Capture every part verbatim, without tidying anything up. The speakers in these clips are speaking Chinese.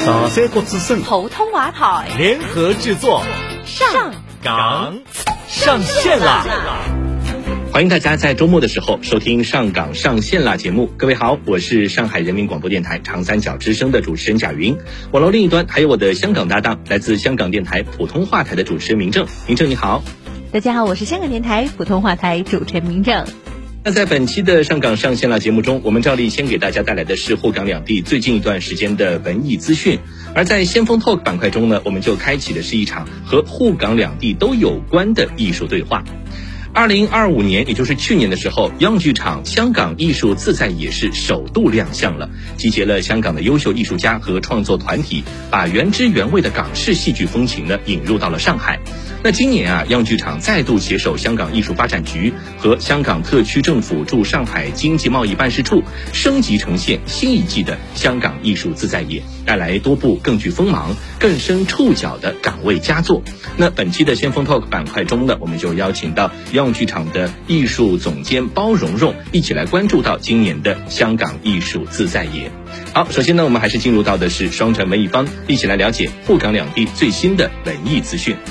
大山国之声、 普通话台联合制作， 上港上线啦！ 欢迎大家在周末的时候收听上港上线啦节目。各位好，我是上海人民广播电台长三角之声的主持人贾云。网络另一端还有我的香港搭档，来自香港电台普通话台的主持人明正。明正你好。 大家好，我是香港电台普通话台主持人明正。 那在本期的上港上线啦节目中，我们照例先给大家带来的是沪港两地最近一段时间的文艺资讯。而在先锋 Talk 板块中呢，我们就开启的是一场和沪港两地都有关的艺术对话。二零二五年，也就是去年的时候，央剧场香港艺术自在也是首度亮相了，集结了香港的优秀艺术家和创作团体，把原汁原味的港式戏剧风情呢引入到了上海。那今年啊，央剧场再度携手香港艺术发展局和香港特区政府驻上海经济贸易办事处，升级呈现新一季的香港艺术自在也，带来多部更具锋芒、更深触角的港味佳作。那本期的先锋 Talk 板块中呢，我们就邀请到央剧场的艺术总监包蓉蓉，一起来关注到今年的香港艺术自在也。好，首先呢，我们还是进入到的是双城文艺坊，一起来了解沪港两地最新的文艺资讯。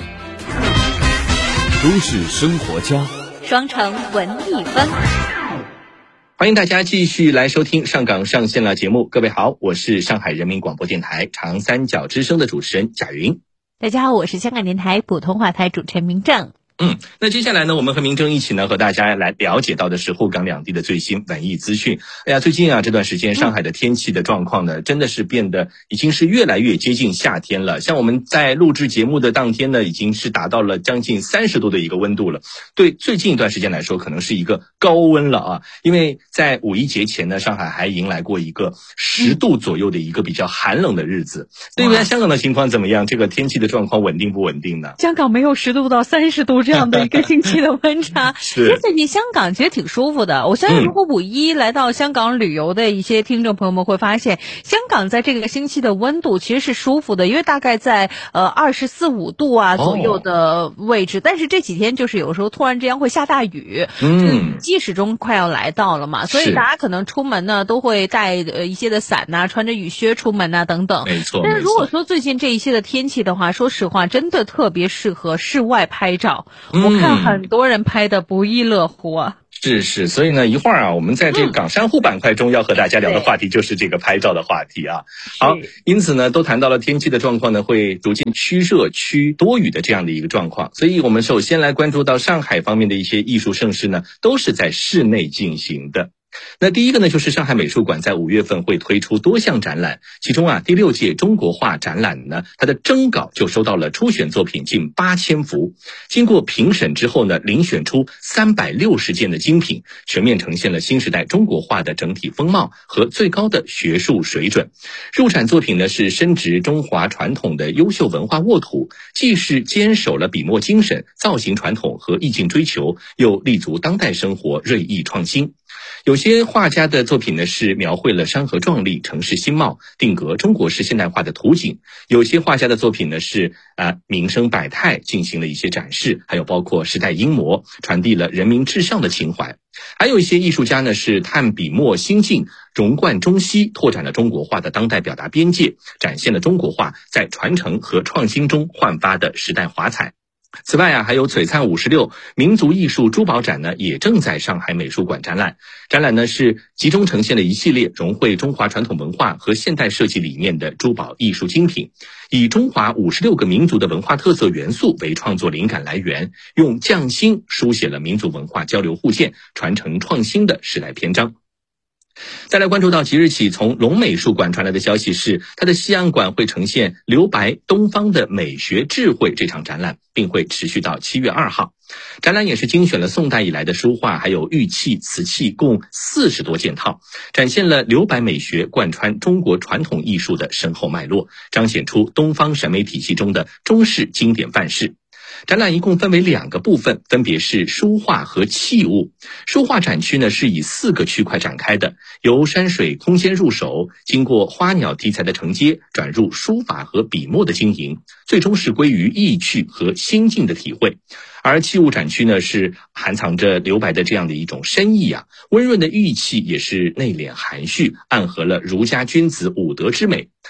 都市生活家， 双城文艺坊， 欢迎大家继续来收听上港上线了节目。各位好，我是上海人民广播电台长三角之声的主持人贾云。 大家好，我是香港电台普通话台主持人明正。 嗯，那接下来呢，我们和明正一起呢，和大家来了解到的是沪港两地的最新文艺资讯。哎呀，最近啊这段时间上海的天气的状况呢，真的是变得已经是越来越接近夏天了。像我们在录制节目的当天呢，已经是达到了将近三十度的一个温度了。对最近一段时间来说，可能是一个高温了啊，因为在五一节前呢，上海还迎来过一个十度左右的一个比较寒冷的日子。对于香港的情况怎么样？这个天气的状况稳定不稳定呢？ 香港没有十度到三十度这样的一个星期的温差。 是， 其实最近香港其实挺舒服的。我相信如果五一来到香港旅游的一些听众朋友们会发现，香港在这个星期的温度其实是舒服的，因为大概在呃二十四五度啊左右的位置。哦、但是这几天就是有时候突然之间会下大雨，嗯，季始终快要来到了嘛，所以大家可能出门呢都会带呃一些的伞呐、啊，穿着雨靴出门啊等等。 没错。 但是如果说最近这一些的天气的话，说实话，真的特别适合室外拍照。嗯、我看很多人拍的不亦乐乎啊。 是是，所以呢，一会儿啊，我们在这个港珊瑚板块中要和大家聊的话题就是这个拍照的话题啊。好，因此呢，都谈到了天气的状况呢，会逐渐趋热趋多雨的这样的一个状况。所以我们首先来关注到上海方面的一些艺术盛事呢，都是在室内进行的。那第一个呢，就是上海美术馆在五月份会推出多项展览，其中啊，第六届中国画展览呢，它的征稿就收到了初选作品近八千幅，经过评审之后呢，遴选出三百六十件的精品，全面呈现了新时代中国画的整体风貌和最高的学术水准。入展作品呢，是深植中华传统的优秀文化沃土，既是坚守了笔墨精神、造型传统和意境追求，又立足当代生活锐意创新。有些画家的作品呢是描绘了山河壮丽、城市新貌，定格中国式现代化的图景；有些画家的作品呢是啊、呃、民生百态进行了一些展示，还有包括时代英模，传递了人民至上的情怀。还有一些艺术家呢是探笔墨心境，融贯中西，拓展了中国画的当代表达边界，展现了中国画在传承和创新中焕发的时代华彩。此外啊，还有璀璨五十六民族艺术珠宝展呢，也正在上海美术馆展览。展览呢是集中呈现了一系列融汇中华传统文化和现代设计理念的珠宝艺术精品，以中华五十六个民族的文化特色元素为创作灵感来源，用匠心书写了民族文化交流互鉴、传承创新的时代篇章。再来关注到即日起从龙美术馆传来的消息是，它的西岸馆会呈现留白东方的美学智慧这场展览，并会持续到七月二号。展览也是精选了宋代以来的书画还有玉器瓷器共四十多件套，展现了留白美学贯穿中国传统艺术的深厚脉络，彰显出东方审美体系中的中式经典范式。展览一共分为两个部分，分别是书画和器物。书画展区呢是以四个区块展开的，由山水空间入手，经过花鸟题材的承接，转入书法和笔墨的经营，最终是归于意趣和心境的体会。而器物展区呢是含藏着留白的这样的一种深意啊，温润的玉器也是内敛含蓄，暗合了儒家君子五德之美。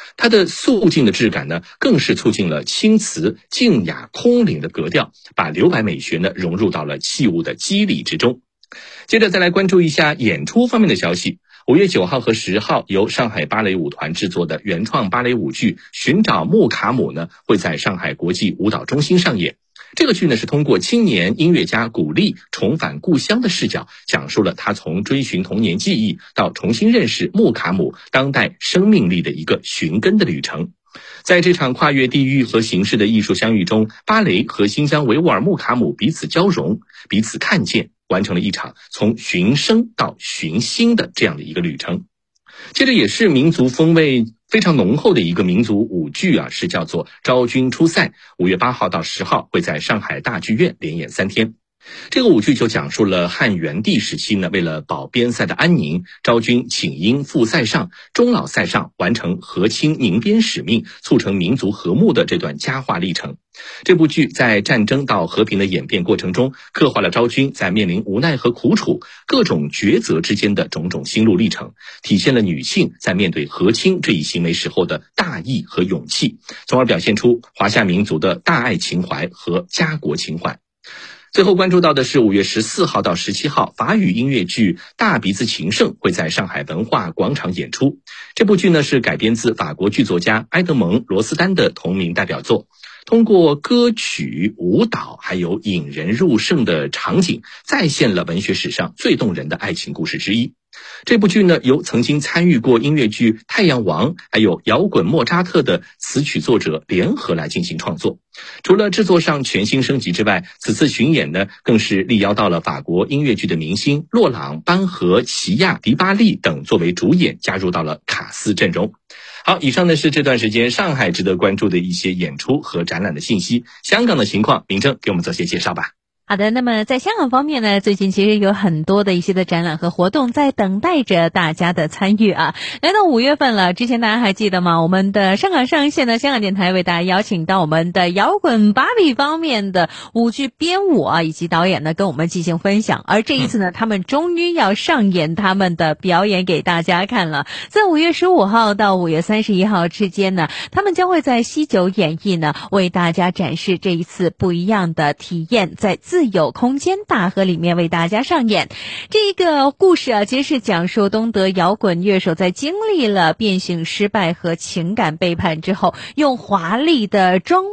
它的素净的质感呢，更是促进了青瓷静雅空灵的格调，把留白美学呢融入到了器物的肌理之中。接着再来关注一下演出方面的消息。五月九号和十号，由上海芭蕾舞团制作的原创芭蕾舞剧《寻找穆卡姆》呢，会在上海国际舞蹈中心上演。这个剧呢，是通过青年音乐家古力重返故乡的视角，讲述了他从追寻童年记忆到重新认识穆卡姆当代生命力的一个寻根的旅程。在这场跨越地域和形式的艺术相遇中，芭蕾和新疆维吾尔穆卡姆彼此交融，彼此看见，完成了一场从寻生到寻心的这样的一个旅程。接着也是民族风味非常浓厚的一个民族舞剧啊，是叫做《昭君出塞》，五月八号到十号会在上海大剧院连演三天。这个舞剧就讲述了汉元帝时期呢，为了保边塞的安宁，昭君请缨赴塞上，终老塞上，完成和亲宁边使命，促成民族和睦的这段佳话历程。这部剧在战争到和平的演变过程中，刻画了昭君在面临无奈和苦楚、各种抉择之间的种种心路历程，体现了女性在面对和亲这一行为时候的大义和勇气，从而表现出华夏民族的大爱情怀和家国情怀。最后关注到的是五月十四号到十七号，法语音乐剧《大鼻子情圣》会在上海文化广场演出。这部剧呢是改编自法国剧作家埃德蒙·罗斯丹的同名代表作，通过歌曲、舞蹈还有引人入胜的场景，再现了文学史上最动人的爱情故事之一。这部剧呢，由曾经参与过音乐剧《太阳王》还有摇滚莫扎特的词曲作者联合来进行创作。除了制作上全新升级之外，此次巡演呢，更是力邀到了法国音乐剧的明星洛朗、班禾、齐亚、迪巴利等作为主演，加入到了卡斯阵容。好，以上呢是这段时间上海值得关注的一些演出和展览的信息。香港的情况，明正给我们做些介绍吧。 好的，那么在香港方面呢，最近其实有很多的一些的展览和活动在等待着大家的参与啊。来到五月份了，之前大家还记得吗？我们的上港上线呢，香港电台为大家邀请到我们的摇滚芭比方面的舞剧编舞啊，以及导演呢跟我们进行分享。而这一次呢，他们终于要上演他们的表演给大家看了。在五月十五号到五月三十一号之间呢，他们将会在西九演艺呢为大家展示这一次不一样的体验，在自由空间大河里面为大家上演。这个故事啊，其实是讲述东德摇滚乐手在经历了变性失败和情感背叛之后，用华丽的装